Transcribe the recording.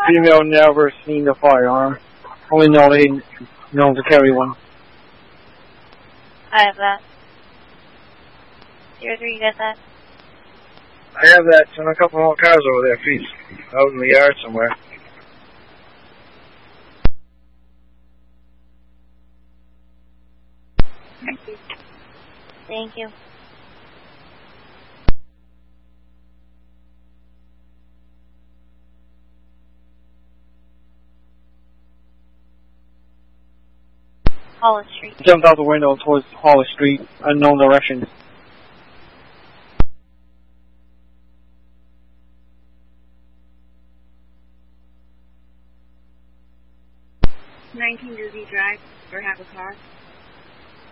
Female never seen a firearm. Only know they know to carry one. I have that. 03, you got that? I have that and a couple more cars over there, please. Out in the yard somewhere. Thank you. Hollis Street. Jumped out the window towards Hollis Street, unknown direction. Does he drive or have a car?